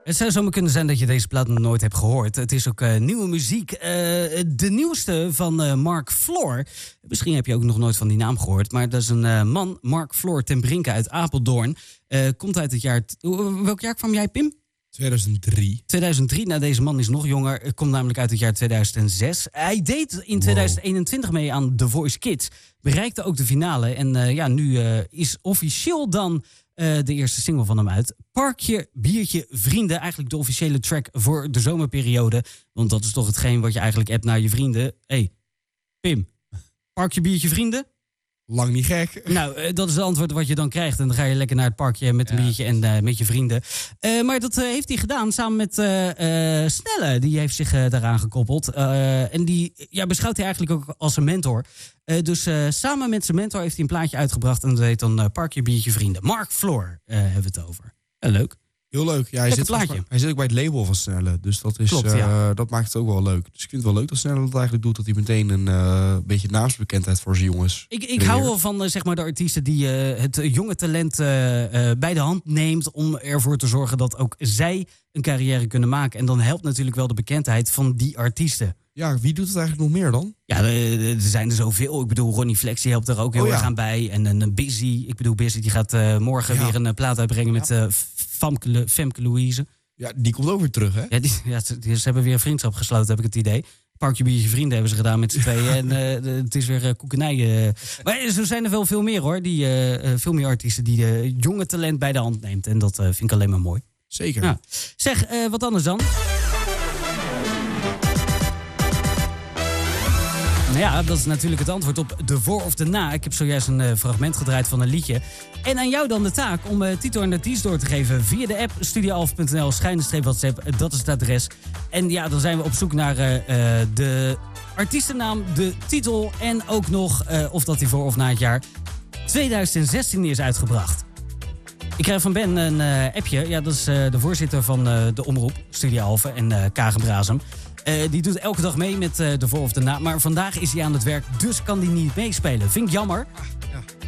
Het zou zomaar kunnen zijn dat je deze plaat nog nooit hebt gehoord. Het is ook nieuwe muziek. De nieuwste van Mark Floor. Misschien heb je ook nog nooit van die naam gehoord. Maar dat is een man, Mark Floor ten Brinke uit Apeldoorn. Komt uit het jaar... Welk jaar kwam jij, Pim? 2003. 2003, nou deze man is nog jonger. Komt namelijk uit het jaar 2006. Hij deed in 2021 mee aan The Voice Kids. Bereikte ook de finale. En nu is officieel dan de eerste single van hem uit. Parkje, biertje, vrienden. Eigenlijk de officiële track voor de zomerperiode. Want dat is toch hetgeen wat je eigenlijk appt naar je vrienden. Hey, Pim, parkje, biertje, vrienden? Lang niet gek. Nou, dat is het antwoord wat je dan krijgt. En dan ga je lekker naar het parkje met een biertje en met je vrienden. Maar dat heeft hij gedaan samen met Snelle. Die heeft zich daaraan gekoppeld. En die beschouwt hij eigenlijk ook als een mentor. Dus samen met zijn mentor heeft hij een plaatje uitgebracht. En dat heet dan Parkje, biertje, vrienden. Mark Floor hebben we het over. Leuk. Heel leuk. Ja, hij zit ook bij het label van Snelle. Dus dat is, klopt, dat maakt het ook wel leuk. Dus ik vind het wel leuk dat Snelle dat eigenlijk doet. Dat hij meteen een beetje naamsbekendheid voor zijn jongens. Ik hou wel van zeg maar de artiesten die het jonge talent bij de hand neemt. Om ervoor te zorgen dat ook zij een carrière kunnen maken. En dan helpt natuurlijk wel de bekendheid van die artiesten. Ja, wie doet het eigenlijk nog meer dan? Ja, er zijn er zoveel. Ik bedoel, Ronnie Flex die helpt er ook heel erg aan bij. En een Busy. Ik bedoel, Busy die gaat morgen weer een plaat uitbrengen met Femke Louise. Ja, die komt ook weer terug, hè? Ja, ze hebben weer een vriendschap gesloten, heb ik het idee. Parkje, biertje, vrienden hebben ze gedaan met z'n tweeën. En het is weer koekenij. Maar zo zijn er wel veel meer, hoor. Veel meer artiesten die jonge talent bij de hand neemt. En dat vind ik alleen maar mooi. Zeker. Ja. Zeg, wat anders dan? Nou ja, dat is natuurlijk het antwoord op de voor of de na. Ik heb zojuist een fragment gedraaid van een liedje. En aan jou dan de taak om titel en artiest door te geven via de app studioalf.nl/WhatsApp. Dat is het adres. En ja, dan zijn we op zoek naar de artiestennaam, de titel en ook nog of dat die voor of na het jaar 2016 is uitgebracht. Ik krijg van Ben een appje. Ja, dat is de voorzitter van de omroep, Studio Alphen en Kagen Brazem. Die doet elke dag mee met de voor of de na. Maar vandaag is hij aan het werk, dus kan hij niet meespelen. Vind ik jammer.